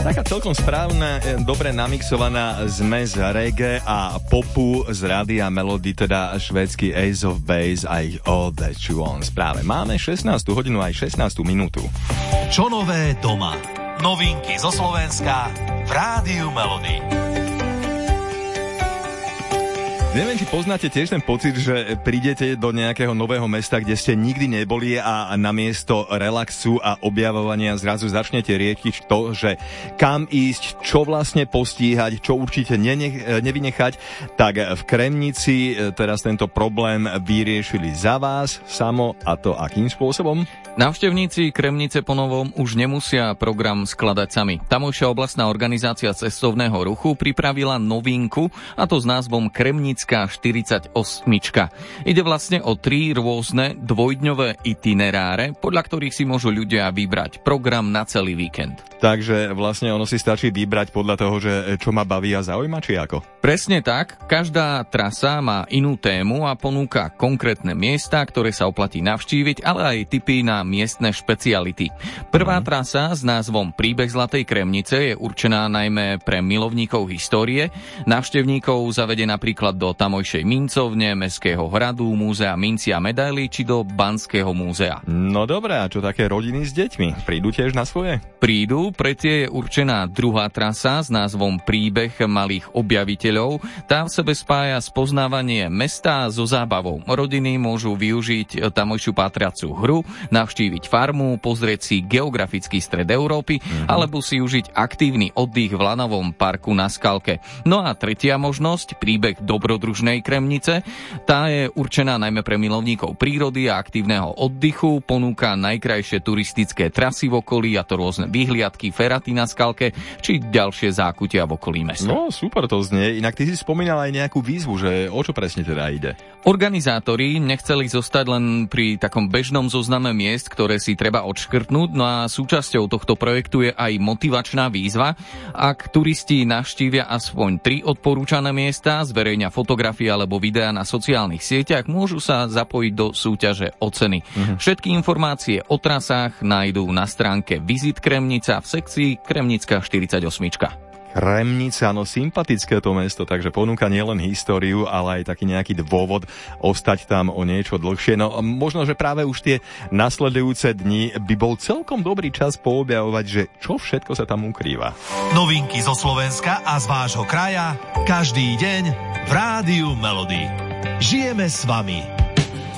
Taká celkom správna, dobre namixovaná zmes reggae a popu z Rádia Melody, teda švédsky Ace of Base a ich All That You Want. Práve máme 16. hodinu aj 16. minútu. Čo nové doma? Novinky zo Slovenska v Rádiu Melody. Neviem, či poznáte tiež ten pocit, že prídete do nejakého nového mesta, kde ste nikdy neboli a namiesto relaxu a objavovania zrazu začnete riešiť to, že kam ísť, čo vlastne postíhať, čo určite nevynechať. Tak v Kremnici teraz tento problém vyriešili za vás samo, a to akým spôsobom? Návštevníci Kremnice po novom už nemusia program skladať sami. Tamojšia oblastná organizácia cestovného ruchu pripravila novinku, a to s názvom Kremnická 48. Ide vlastne o 3 rôzne dvojdňové itineráre, podľa ktorých si môžu ľudia vybrať program na celý víkend. Takže vlastne ono si stačí vybrať podľa toho, že čo ma baví a zaujíma, či ako? Presne tak. Každá trasa má inú tému a ponúka konkrétne miesta, ktoré sa oplatí navštíviť, ale aj tipy na miestne špeciality. Prvá trasa s názvom Príbeh Zlatej Kremnice je určená najmä pre milovníkov histórie. Návštevníkov zavede napríklad do tamojšej mincovne, Mestského hradu, múzea minci a medailí či do Banského múzea. No dobré, a čo také rodiny s deťmi? Prídu tiež na svoje? Prídu, pre tie je určená druhá trasa s názvom Príbeh malých objaviteľov. Tá v sebe spája spoznávanie mesta so zábavou. Rodiny môžu využiť tamojšiu pátraciu hru, navštíviť farmu, pozrieť si geografický stred Európy alebo si užiť aktívny oddych v lanovom parku na Skalke. No a tretia možnosť, príbeh dobrodružnej Kremnice, tá je určená najmä pre milovníkov prírody a aktívneho oddychu, ponúka najkrajšie turistické trasy v okolí, a to rôzne vyhliadky, feraty na Skalke či ďalšie zákutia v okolí mesta. No super to znie, inak ty si spomínal aj nejakú výzvu, že o čo presne teda ide? Organizátori nechceli zostať len pri takom bežnom zozname miest, ktoré si treba odškrtnúť, no a súčasťou tohto projektu je aj motivačná výzva. Ak turisti navštívia aspoň 3 odporúčané miesta, zverejňa fotografie alebo videá na sociálnych sieťach, môžu sa zapojiť do súťaže o ceny. Všetky informácie o trasách nájdú na stránke Visit Kremnica v sekcii Kremnická 48. Kremnica, no sympatické to mesto, takže ponúka nielen históriu, ale aj taký nejaký dôvod ostať tam o niečo dlhšie. No možno, že práve už tie nasledujúce dni by bol celkom dobrý čas poobjavovať, že čo všetko sa tam ukrýva. Novinky zo Slovenska a z vášho kraja každý deň v Rádiu Melody. Žijeme s vami.